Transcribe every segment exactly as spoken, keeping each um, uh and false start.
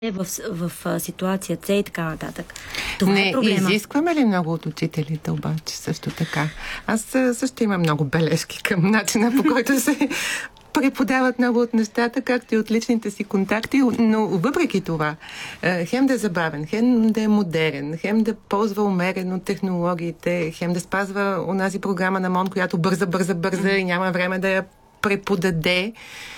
в, в, в ситуация С и така нататък. Това не, е проблема. Изискваме ли много от учителите обаче също така? Аз също имам много бележки към начина, по който се преподават много от нещата, както и от личните си контакти, но въпреки това, хем да е забавен, хем да е модерен, хем да ползва умерено технологиите, хем да спазва онази програма на МОН, която бърза, бърза, бърза и няма време да я преподаде.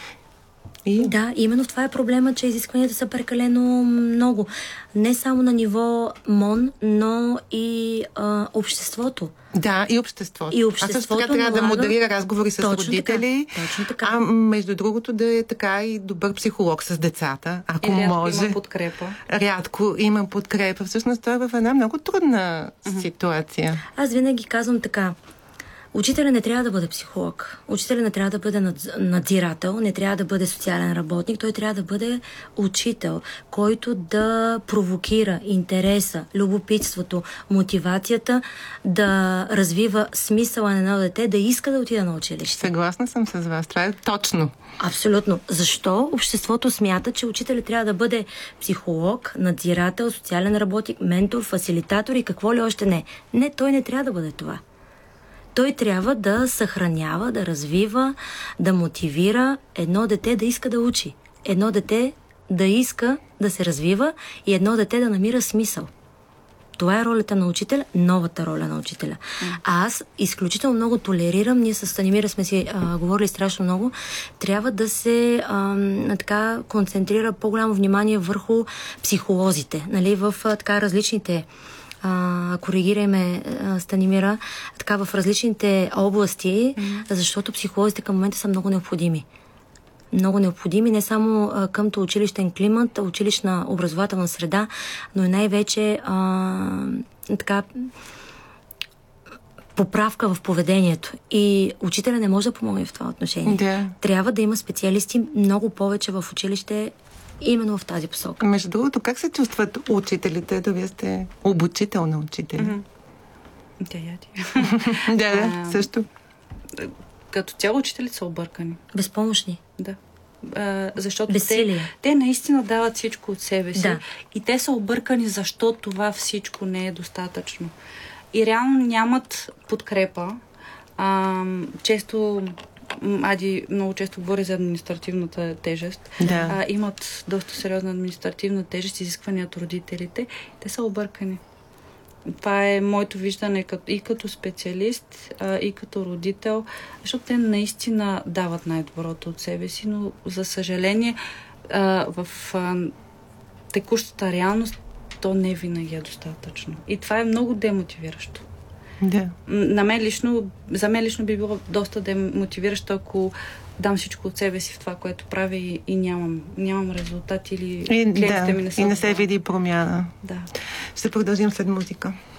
И... Да, именно това е проблема, че изискванията са прекалено много. Не само на ниво МОН, но и а, обществото. Да, и обществото. И обществото а също така трябва налага... да модерира разговори с точно родители. Така, точно така. А между другото да е така и добър психолог с децата, ако и рядко може. има подкрепа. Рядко има подкрепа. Всъщност той е в една много трудна uh-huh. ситуация. Аз винаги казвам така. Учителя не трябва да бъде психолог. Учителя не трябва да бъде надзирател, не трябва да бъде социален работник. Той трябва да бъде учител, който да провокира интереса, любопитството, мотивацията, да развива смисъла на едно дете, да иска да отида на училище. Съгласна съм с вас. Това е точно. Абсолютно. Защо обществото смята, че учителят трябва да бъде психолог, надзирател, социален работник, ментор, фасилитатор и какво ли още не? Не, той не трябва да бъде това. Той трябва да съхранява, да развива, да мотивира едно дете да иска да учи. Едно дете да иска да се развива и едно дете да намира смисъл. Това е ролята на учителя, новата роля на учителя. А аз изключително много толерирам, ние с Станимира сме си а, говорили страшно много, трябва да се а, така концентрира по-голямо внимание върху психолозите, нали, в а, така различните Uh, коригираме, uh, Станимира, така в различните области, mm-hmm. защото психолозите към момента са много необходими. Много необходими не само uh, къмто училищен климат, училищна образователна среда, но и най-вече uh, така поправка в поведението. И учителя не може да помогне в това отношение. Yeah. Трябва да има специалисти много повече в училище, именно в тази посока. Между другото, как се чувстват учителите, да вие сте обучител на учители? Mm-hmm. Тя яди. Да, да, също. Като цяло учителите са объркани. Безпомощни. Да. А, защото Безсилие. те, те наистина дават всичко от себе си. Да. И те са объркани, защо това всичко не е достатъчно. И реално нямат подкрепа. А, често Ади много често говори за административната тежест. Да. А, имат доста сериозна административна тежест, изисквания от родителите. Те са объркани. Това е моето виждане и като специалист, а, и като родител, защото те наистина дават най-доброто от себе си, но за съжаление а, в а, текущата реалност то не винаги е достатъчно. И това е много демотивиращо. Да. На мен лично, за мен лично би било доста демотивиращо, ако дам всичко от себе си в това, което правя и, и нямам, нямам резултат или и, клиентите да, ми не са. И не се види промяна. Да. Ще продължим след музика.